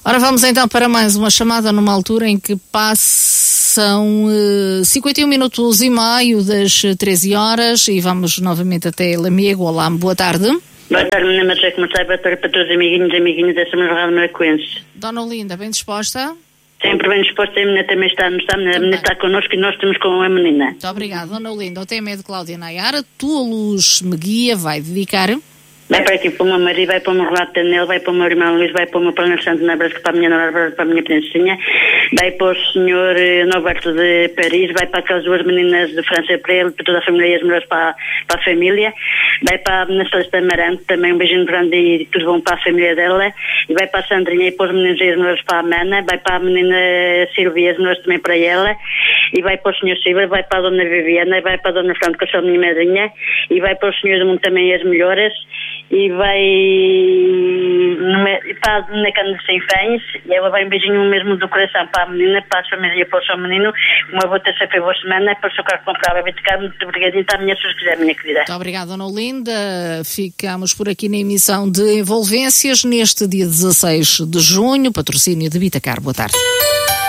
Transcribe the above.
Ora, vamos então para mais uma chamada numa altura em que passam 51 minutos e meio das 13 horas e vamos novamente até Lamego. Olá, boa tarde. Boa tarde, minha Maria, como está? Boa tarde para todos os amiguinhos e amiguinhas dessa Rádio Maracoenses. Dona Olinda, bem disposta? Sempre bem disposta, a menina também está, não está? A menina está connosco e nós estamos com a menina. Muito obrigada, Dona Olinda. O tema é de Cláudia Nayara. Tua Luz me guia, vai dedicar... Vai para aqui para o meu marido, vai para o meu Renato Tanel, vai para o meu irmão Luís, vai para o meu Plano Santo Nabrasco, para a minha Nora, para a minha princesinha, vai para o senhor Norberto de Paris, vai para aquelas duas meninas de França para ele, para toda a família e as mulheres para a família, vai para a menina Celeste Amarante, também um beijinho grande e tudo bom para a família dela, e vai para a Sandrinha e para os meninos e as mulheres para a Mana, vai para a menina Silvia, as mulheres também para ela, e vai para o senhor Silva, vai para a dona Viviana, e vai para a dona Fernanda, que eu sou a minha madrinha, e vai para o senhor do mundo também as melhores, e vai para a menina Cana de Sem Fãs, e ela vai um beijinho mesmo do coração para a menina, para a família e para o seu menino, uma boa terça-feira, boa semana, para o seu carro comprar, vai ficar muito obrigadinho, está a minha se quiser, minha querida. Muito obrigada, Dona Olinda. Ficamos por aqui na emissão de Envolvências neste dia 16 de junho, patrocínio de Vitacar. Boa tarde.